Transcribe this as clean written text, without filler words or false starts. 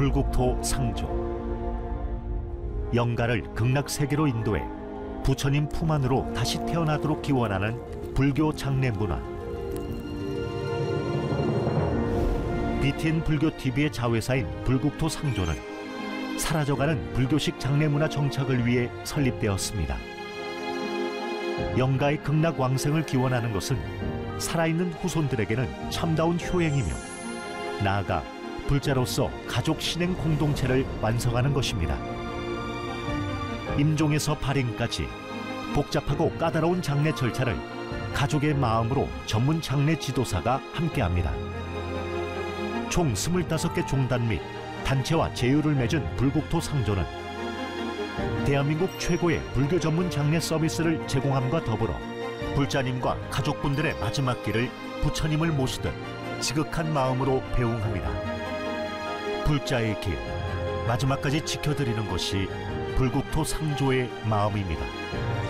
불국토 상조. 영가를 극락세계로 인도해 부처님 품 안으로 다시 태어나도록 기원하는 불교 장례 문화. BTN 불교 TV의 자회사인 불국토 상조는 사라져가는 불교식 장례 문화 정착을 위해 설립되었습니다. 영가의 극락 왕생을 기원하는 것은 살아있는 후손들에게는 참다운 효행이며 나아가 불자로서 가족 신행 공동체를 완성하는 것입니다. 임종에서 발행까지 복잡하고 까다로운 장례 절차를 가족의 마음으로 전문 장례 지도사가 함께합니다. 총 25개 종단 및 단체와 제휴를 맺은 불국토 상조는 대한민국 최고의 불교 전문 장례 서비스를 제공함과 더불어 불자님과 가족분들의 마지막 길을 부처님을 모시듯 지극한 마음으로 배웅합니다. 불자의 길, 마지막까지 지켜드리는 것이 불국토 상조의 마음입니다.